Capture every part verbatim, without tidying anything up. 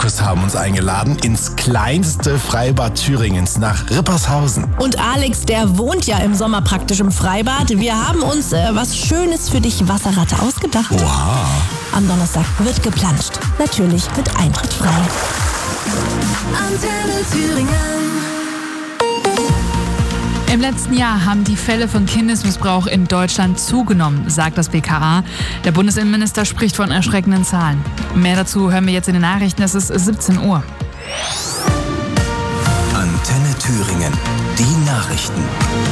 Markus haben uns eingeladen ins kleinste Freibad Thüringens nach Rippershausen. Und Alex, der wohnt ja im Sommer praktisch im Freibad. Wir haben uns äh, was Schönes für dich, Wasserratte, ausgedacht. Oha. Am Donnerstag wird geplanscht. Natürlich mit Eintritt frei. Antenne Thüringen. Im letzten Jahr haben die Fälle von Kindesmissbrauch in Deutschland zugenommen, sagt das B K A. Der Bundesinnenminister spricht von erschreckenden Zahlen. Mehr dazu hören wir jetzt in den Nachrichten. Es ist siebzehn Uhr. Antenne Thüringen. Die Nachrichten.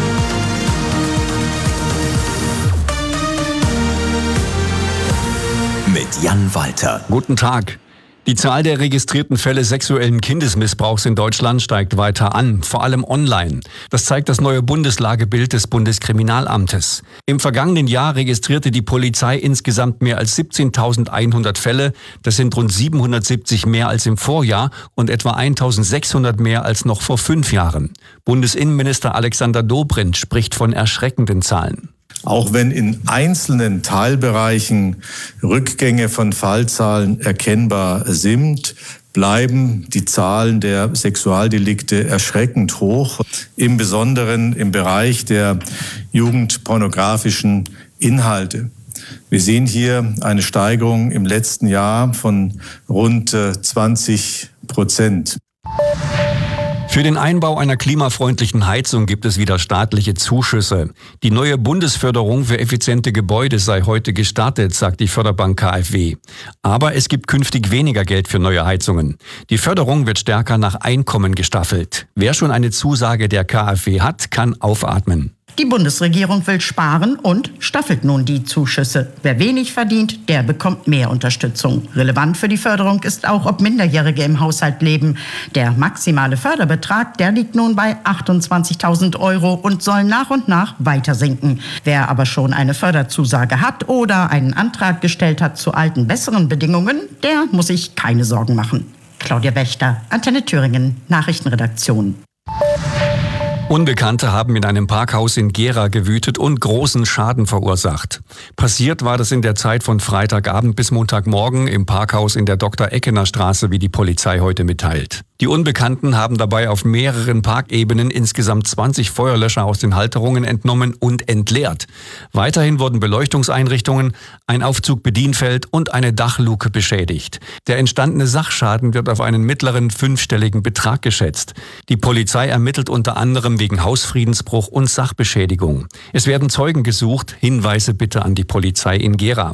Mit Jan Walter. Guten Tag. Die Zahl der registrierten Fälle sexuellen Kindesmissbrauchs in Deutschland steigt weiter an, vor allem online. Das zeigt das neue Bundeslagebild des Bundeskriminalamtes. Im vergangenen Jahr registrierte die Polizei insgesamt mehr als siebzehntausendeinhundert Fälle. Das sind rund siebenhundertsiebzig mehr als im Vorjahr und etwa eintausendsechshundert mehr als noch vor fünf Jahren. Bundesinnenminister Alexander Dobrindt spricht von erschreckenden Zahlen. Auch wenn in einzelnen Teilbereichen Rückgänge von Fallzahlen erkennbar sind, bleiben die Zahlen der Sexualdelikte erschreckend hoch, im Besonderen im Bereich der jugendpornografischen Inhalte. Wir sehen hier eine Steigerung im letzten Jahr von rund zwanzig Prozent. Für den Einbau einer klimafreundlichen Heizung gibt es wieder staatliche Zuschüsse. Die neue Bundesförderung für effiziente Gebäude sei heute gestartet, sagt die Förderbank K f W. Aber es gibt künftig weniger Geld für neue Heizungen. Die Förderung wird stärker nach Einkommen gestaffelt. Wer schon eine Zusage der K f W hat, kann aufatmen. Die Bundesregierung will sparen und staffelt nun die Zuschüsse. Wer wenig verdient, der bekommt mehr Unterstützung. Relevant für die Förderung ist auch, ob Minderjährige im Haushalt leben. Der maximale Förderbetrag, der liegt nun bei achtundzwanzigtausend Euro und soll nach und nach weiter sinken. Wer aber schon eine Förderzusage hat oder einen Antrag gestellt hat zu alten, besseren Bedingungen, der muss sich keine Sorgen machen. Claudia Wächter, Antenne Thüringen, Nachrichtenredaktion. Unbekannte haben in einem Parkhaus in Gera gewütet und großen Schaden verursacht. Passiert war das in der Zeit von Freitagabend bis Montagmorgen im Parkhaus in der Doktor-Eckener-Straße, wie die Polizei heute mitteilt. Die Unbekannten haben dabei auf mehreren Parkebenen insgesamt zwanzig Feuerlöscher aus den Halterungen entnommen und entleert. Weiterhin wurden Beleuchtungseinrichtungen, ein Aufzug-Bedienfeld und eine Dachluke beschädigt. Der entstandene Sachschaden wird auf einen mittleren fünfstelligen Betrag geschätzt. Die Polizei ermittelt unter anderem wegen Hausfriedensbruch und Sachbeschädigung. Es werden Zeugen gesucht. Hinweise bitte an die Polizei in Gera.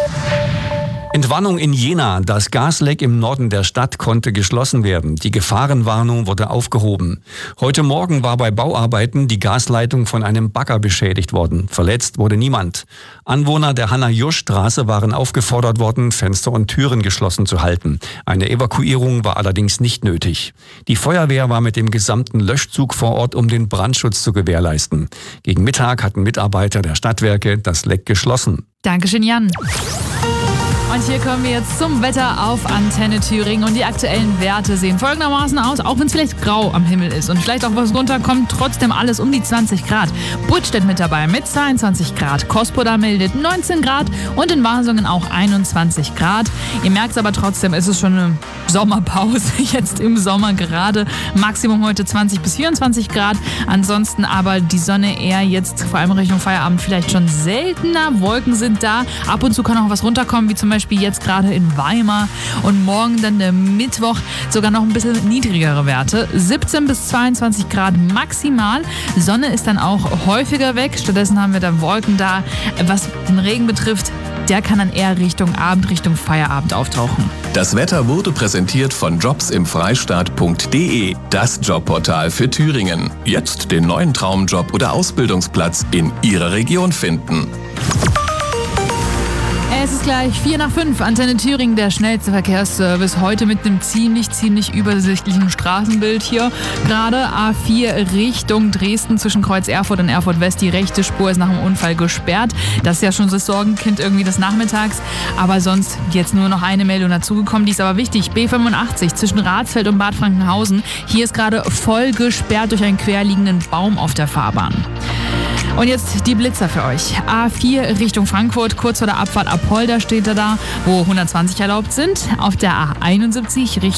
Entwarnung in Jena. Das Gasleck im Norden der Stadt konnte geschlossen werden. Die Gefahrenwarnung wurde aufgehoben. Heute Morgen war bei Bauarbeiten die Gasleitung von einem Bagger beschädigt worden. Verletzt wurde niemand. Anwohner der Hanna-Jusch-Straße waren aufgefordert worden, Fenster und Türen geschlossen zu halten. Eine Evakuierung war allerdings nicht nötig. Die Feuerwehr war mit dem gesamten Löschzug vor Ort, um den Brandschutz zu gewährleisten. Gegen Mittag hatten Mitarbeiter der Stadtwerke das Leck geschlossen. Dankeschön, Jan. Und hier kommen wir jetzt zum Wetter auf Antenne Thüringen und die aktuellen Werte sehen folgendermaßen aus, auch wenn es vielleicht grau am Himmel ist und vielleicht auch was runterkommt, trotzdem alles um die zwanzig Grad. Budstedt mit dabei mit zweiundzwanzig Grad, Kospoda meldet neunzehn Grad und in Wasungen auch einundzwanzig Grad. Ihr merkt es aber trotzdem, es ist schon eine Sommerpause, jetzt im Sommer gerade. Maximum heute zwanzig bis vierundzwanzig Grad, ansonsten aber die Sonne eher jetzt vor allem Richtung Feierabend vielleicht schon seltener. Wolken sind da, ab und zu kann auch was runterkommen, wie zum Beispiel Beispiel jetzt gerade in Weimar und morgen dann der Mittwoch sogar noch ein bisschen niedrigere Werte. siebzehn bis zweiundzwanzig Grad maximal. Sonne ist dann auch häufiger weg. Stattdessen haben wir dann Wolken da. Was den Regen betrifft, der kann dann eher Richtung Abend, Richtung Feierabend auftauchen. Das Wetter wurde präsentiert von jobs im freistaat punkt de, das Jobportal für Thüringen. Jetzt den neuen Traumjob oder Ausbildungsplatz in Ihrer Region finden. Es ist gleich vier nach fünf. Antenne Thüringen, der schnellste Verkehrsservice. Heute mit einem ziemlich, ziemlich übersichtlichen Straßenbild hier. Gerade A vier Richtung Dresden zwischen Kreuz Erfurt und Erfurt West. Die rechte Spur ist nach dem Unfall gesperrt. Das ist ja schon das Sorgenkind irgendwie des Nachmittags. Aber sonst jetzt nur noch eine Meldung dazugekommen. Die ist aber wichtig. B fünfundachtzig zwischen Ratsfeld und Bad Frankenhausen. Hier ist gerade voll gesperrt durch einen querliegenden Baum auf der Fahrbahn. Und jetzt die Blitzer für euch. A vier Richtung Frankfurt, kurz vor der Abfahrt Apolda steht er da, wo hundertzwanzig erlaubt sind. Auf der A einundsiebzig Richtung